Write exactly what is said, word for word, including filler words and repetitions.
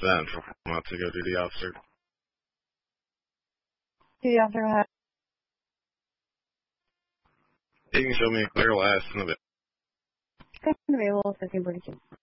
that for I'm out to go duty officer. Duty officer, go ahead. You can show me a clear last in the Available fifteen forty-two.